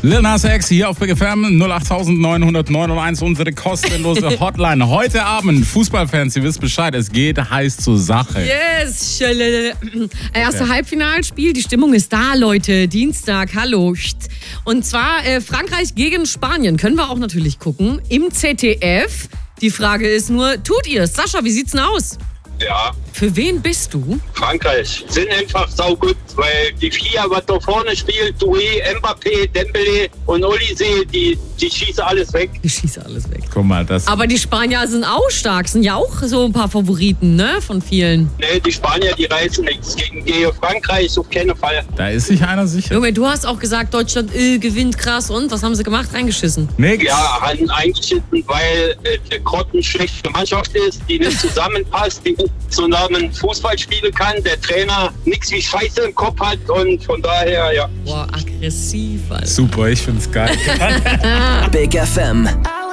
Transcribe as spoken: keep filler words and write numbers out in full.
Lil Nas X hier auf Big F M null acht neun neun neun eins, unsere kostenlose Hotline. Heute Abend, Fußballfans, ihr wisst Bescheid, es geht heiß zur Sache. Yes! Erste Halbfinalspiel, die Stimmung ist da, Leute. Dienstag, hallo. Und zwar äh, Frankreich gegen Spanien. Können wir auch natürlich gucken. Im Z D F. Die Frage ist nur, tut ihr es? Sascha, wie sieht's denn aus? Ja. Für wen bist du? Frankreich sind einfach saugut, weil die vier, was da vorne spielt, Doué, Mbappé, Dembélé und Olise, die, die schießen alles weg. Die schießen alles weg. Guck mal, das... Aber die Spanier sind auch stark, sind ja auch so ein paar Favoriten, ne, von vielen. Nee, die Spanier, die reißen nichts. Gegen, gegen Frankreich auf keinen Fall. Da ist sich einer sicher. Junge, du hast auch gesagt, Deutschland äh, gewinnt krass. Und was haben sie gemacht? Reingeschissen. Nix. Ja, haben eingeschissen, weil äh, der Grotten schlechte Mannschaft ist, die nicht zusammenpasst, die nicht zusammen Fußball spielen kann, der Trainer nichts wie Scheiße im Kopf hat und von daher, ja. Boah, aggressiv, Alter. Super, ich find's geil. Big F M.